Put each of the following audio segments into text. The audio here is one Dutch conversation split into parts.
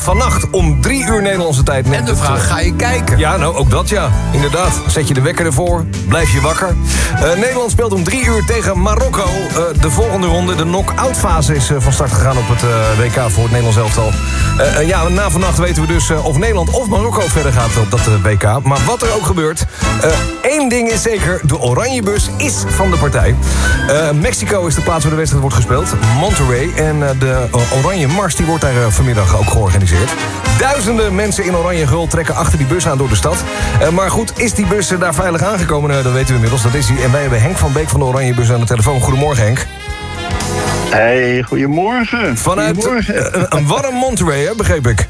Vannacht om 3 uur Nederlandse tijd. En de vraag, ga je kijken? Ja, nou, ook dat ja. Inderdaad. Zet je de wekker ervoor. Blijf je wakker. Nederland speelt om 3 uur tegen Marokko. De volgende ronde, de knock-out fase, is van start gegaan op het WK voor het Nederlands elftal. Na vannacht weten we dus of Nederland of Marokko verder gaat op dat WK. Maar wat er ook gebeurt, één ding is zeker. De Oranjebus is van de partij. Mexico is de plaats waar de wedstrijd wordt gespeeld. Monterrey. En de Oranje Mars die wordt daar vanmiddag ook georganiseerd. Duizenden mensen in oranje gul trekken achter die bus aan door de stad. Maar goed, is die bus daar veilig aangekomen? Dat weten we inmiddels, dat is hij. En wij hebben Henk van Beek van de Oranjebus aan de telefoon. Goedemorgen, Henk. Hey, goedemorgen. Vanuit een warm Monterrey, hè, begreep ik.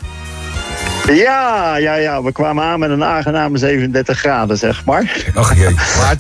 Ja, we kwamen aan met een aangename 37 graden, zeg maar. Ach jee.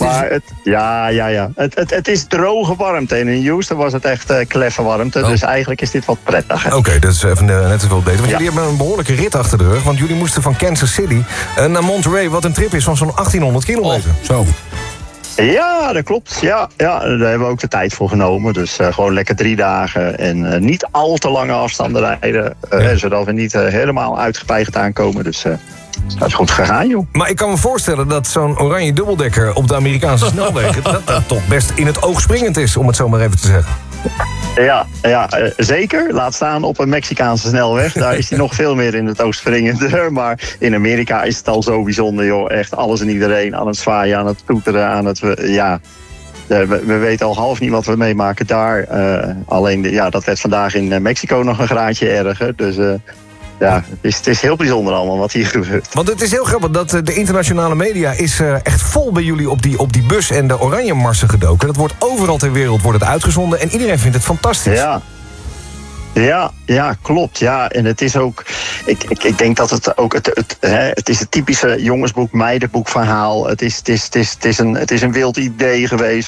Het is droge warmte. En in Houston was het echt kleffe warmte. Dus eigenlijk is dit wat prettig. Oké, dat is even net even beter. Want jullie hebben een behoorlijke rit achter de rug. Want jullie moesten van Kansas City naar Monterrey, wat een trip is van zo'n 1800 kilometer. Zo. Ja, dat klopt. Ja, daar hebben we ook de tijd voor genomen. Dus gewoon lekker 3 dagen en niet al te lange afstanden rijden. Zodat we niet helemaal uitgepeigerd aankomen. Dus dat is goed gegaan, joh. Maar ik kan me voorstellen dat zo'n oranje dubbeldekker op de Amerikaanse snelwegen dat toch best in het oog springend is, om het zo maar even te zeggen. Ja, zeker. Laat staan op een Mexicaanse snelweg. Daar is hij nog veel meer in het oog springender. Maar in Amerika is het al zo bijzonder, joh. Echt alles en iedereen aan het zwaaien, aan het toeteren, aan het... We weten al half niet wat we meemaken daar. Alleen, dat werd vandaag in Mexico nog een graadje erger. Dus... het is heel bijzonder allemaal wat hier gebeurt. Want het is heel grappig dat de internationale media is echt vol bij jullie op die bus en de oranje marsen gedoken. Dat wordt overal ter wereld wordt het uitgezonden en iedereen vindt het fantastisch. Ja, klopt. Ja, en het is ook... Ik denk dat het ook... Het is het typische jongensboek, meidenboekverhaal. Het is een wild idee geweest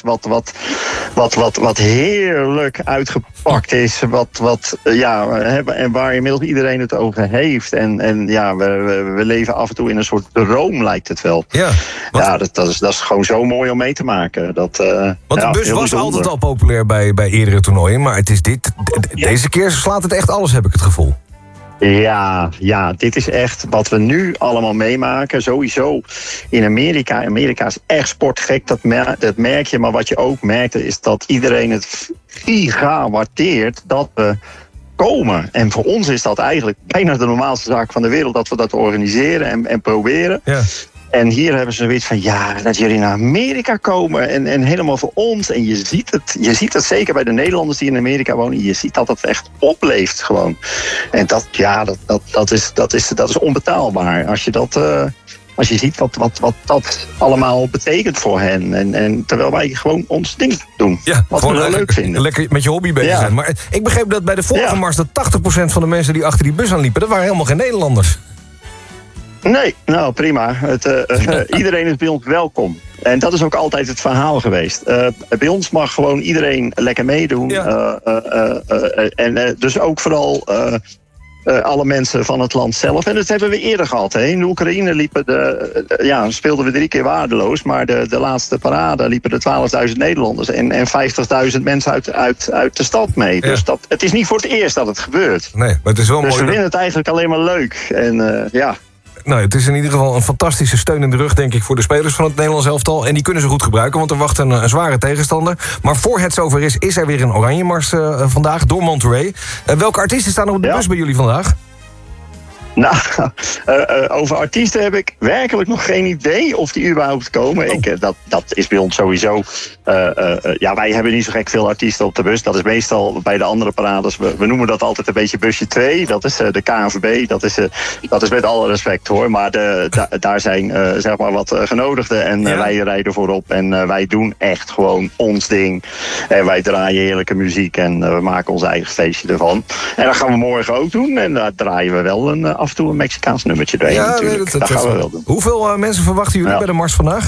wat heerlijk uitgepakt is. En waar inmiddels iedereen het over heeft. We leven af en toe in een soort droom, lijkt het wel. Ja, dat is gewoon zo mooi om mee te maken. Want de bus was bijzonder. altijd al populair bij eerdere toernooien. Maar het is deze keer slaat het echt alles, heb ik het gevoel. Ja, dit is echt wat we nu allemaal meemaken. Sowieso in Amerika. Amerika is echt sportgek, dat merk je. Maar wat je ook merkt is dat iedereen het giga waardeert dat we komen. En voor ons is dat eigenlijk bijna de normaalste zaak van de wereld, dat we dat organiseren en proberen. Ja. En hier hebben ze zoiets van, dat jullie naar Amerika komen en helemaal voor ons. En je ziet het zeker bij de Nederlanders die in Amerika wonen. Je ziet dat het echt opleeft gewoon. En dat is onbetaalbaar. Als je ziet wat dat allemaal betekent voor hen. En terwijl wij gewoon ons ding doen. Ja, wat we wel leuk vinden. Lekker met je hobby bezig zijn. Maar ik begreep dat bij de vorige mars dat 80% van de mensen die achter die bus aanliepen, dat waren helemaal geen Nederlanders. Nee, nou prima. Iedereen is bij ons welkom. En dat is ook altijd het verhaal geweest. Bij ons mag gewoon iedereen lekker meedoen. Ja. Dus ook vooral alle mensen van het land zelf. En dat hebben we eerder gehad. Hè. In de Oekraïne speelden we 3 keer waardeloos. Maar de laatste parade liepen er 12.000 Nederlanders. En 50.000 mensen uit de stad mee. Ja. Dus het is niet voor het eerst dat het gebeurt. Nee, maar het is wel mooi. Dus we vinden het eigenlijk alleen maar leuk. En Nou, het is in ieder geval een fantastische steun in de rug, denk ik, voor de spelers van het Nederlands elftal. En die kunnen ze goed gebruiken, want er wacht een zware tegenstander. Maar voor het zover is er weer een oranje mars vandaag door Monterrey. Welke artiesten staan er op de bus bij jullie vandaag? Nou, over artiesten heb ik werkelijk nog geen idee of die überhaupt komen. Dat is bij ons sowieso. Wij hebben niet zo gek veel artiesten op de bus. Dat is meestal bij de andere parades. We noemen dat altijd een beetje busje 2. Dat is de KNVB. Dat is met alle respect hoor. Maar daar zijn zeg maar wat genodigden. En wij rijden voorop. En wij doen echt gewoon ons ding. En wij draaien heerlijke muziek. En we maken ons eigen feestje ervan. En dat gaan we morgen ook doen. En daar draaien we wel af en toe een Mexicaans nummertje doorheen natuurlijk. Dat gaan we wel doen. Hoeveel mensen verwachten jullie bij de mars vandaag?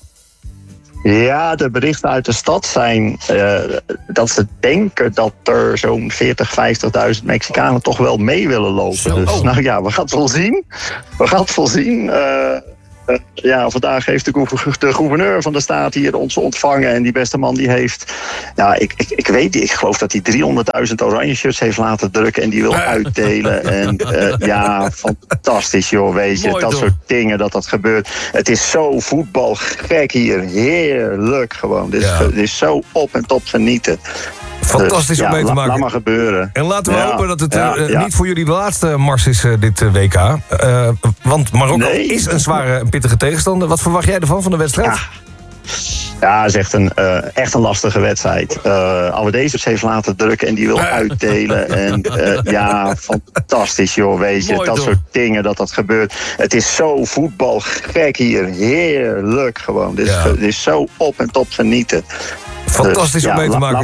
Ja, de berichten uit de stad zijn dat ze denken dat er zo'n 40.000, 50.000 Mexicanen toch wel mee willen lopen. Dus we gaan het wel zien. vandaag heeft de gouverneur van de staat hier ons ontvangen. En die beste man die heeft... Ja, ik weet niet. Ik geloof dat hij 300.000 oranje shirts heeft laten drukken. En die wil uitdelen. En fantastisch joh, weet je. Mooi, dat toch? soort dingen dat gebeurt. Het is zo voetbalgek hier. Heerlijk gewoon. Het is zo op en top genieten. Fantastisch om mee te maken. Laat maar gebeuren. En laten we hopen dat het niet voor jullie de laatste mars is dit WK. Want Marokko is een zware en pittige tegenstander. Wat verwacht jij ervan, van de wedstrijd? Ja, het is echt een lastige wedstrijd. Alwedezus heeft laten drukken en die wil uitdelen. En fantastisch joh, weet je. Mooi, dat toch? soort dingen dat gebeurt. Het is zo voetbalgek hier. Heerlijk gewoon. Het is zo op en top genieten. Fantastisch om mee te maken.